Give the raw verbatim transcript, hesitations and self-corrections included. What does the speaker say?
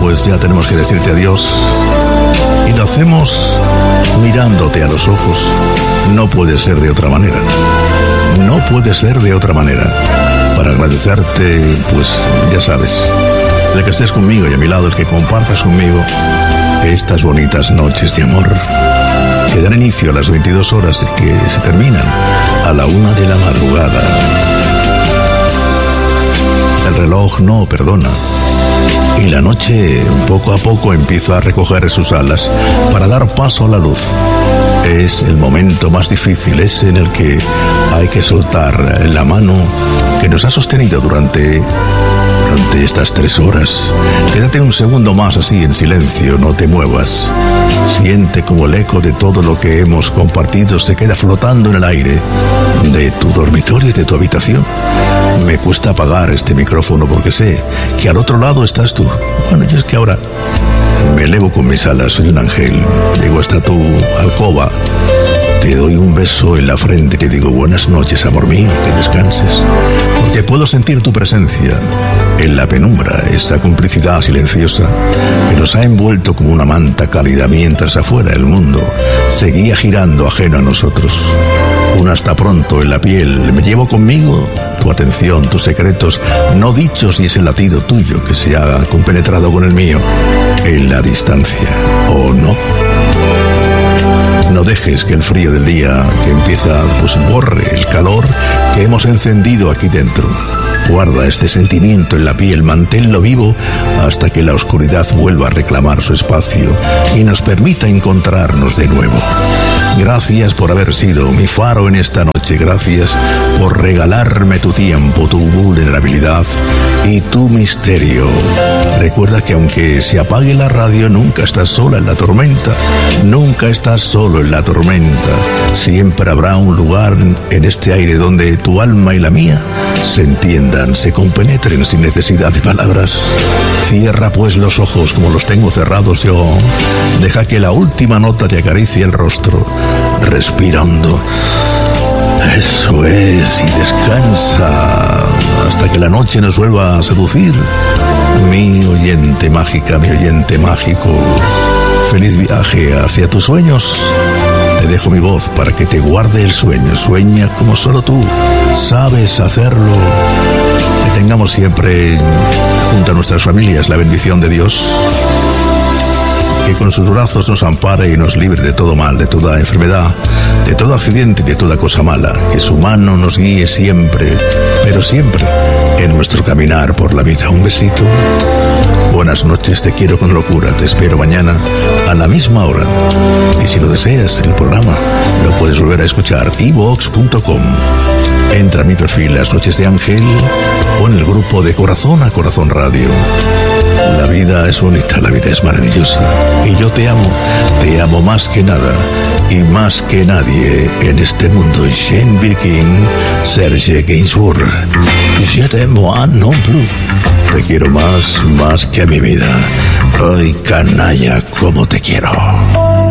pues ya tenemos que decirte adiós. Y lo hacemos mirándote a los ojos. No puede ser de otra manera. No puede ser de otra manera. Para agradecerte, pues ya sabes, el que estés conmigo y a mi lado, el que compartas conmigo estas bonitas noches de amor que dan inicio a las veintidós horas y que se terminan a la una de la madrugada. El reloj no perdona y la noche poco a poco empieza a recoger sus alas para dar paso a la luz. Es el momento más difícil, es en el que hay que soltar la mano que nos ha sostenido durante, durante estas tres horas. Quédate un segundo más así en silencio, no te muevas. Siente como el eco de todo lo que hemos compartido se queda flotando en el aire de tu dormitorio y de tu habitación. Me cuesta apagar este micrófono porque sé que al otro lado estás tú. Bueno, yo es que ahora me elevo con mis alas, soy un ángel. Llego hasta tu alcoba, te doy un beso en la frente y te digo buenas noches, amor mío, que descanses. Porque puedo sentir tu presencia en la penumbra, esa complicidad silenciosa que nos ha envuelto como una manta cálida mientras afuera el mundo seguía girando ajeno a nosotros. Un hasta pronto en la piel, me llevo conmigo tu atención, tus secretos no dichos y ese latido tuyo que se ha compenetrado con el mío en la distancia, ¿o no? No dejes que el frío del día que empieza pues borre el calor que hemos encendido aquí dentro. Guarda este sentimiento en la piel, manténlo vivo hasta que la oscuridad vuelva a reclamar su espacio y nos permita encontrarnos de nuevo. Gracias por haber sido mi faro en esta noche, gracias por regalarme tu tiempo, tu vulnerabilidad y tu misterio. Recuerda que aunque se apague la radio, nunca estás sola en la tormenta, nunca estás solo en la tormenta. Siempre habrá un lugar en este aire donde tu alma y la mía se entiendan, se compenetren sin necesidad de palabras. Cierra pues los ojos como los tengo cerrados yo. Deja que la última nota te acaricie el rostro, respirando. Eso es, y descansa hasta que la noche nos vuelva a seducir. Mi oyente mágica, mi oyente mágico, feliz viaje hacia tus sueños. Te dejo mi voz para que te guarde el sueño. Sueña como solo tú sabes hacerlo. Que tengamos siempre junto a nuestras familias la bendición de Dios. Que con sus brazos nos ampare y nos libre de todo mal, de toda enfermedad, de todo accidente y de toda cosa mala. Que su mano nos guíe siempre, pero siempre, en nuestro caminar por la vida. Un besito. Buenas noches, te quiero con locura. Te espero mañana a la misma hora. Y si lo deseas, el programa lo puedes volver a escuchar i vox punto com. Entra a mi perfil Las Noches de Ángel o en el grupo de Corazón a Corazón Radio. La vida es bonita, la vida es maravillosa. Y yo te amo, te amo más que nada y más que nadie en este mundo. Jane Birkin, Serge Gainsbourg. Je t'aime moi non plus. Te quiero más, más que a mi vida. Ay, canalla, como te quiero.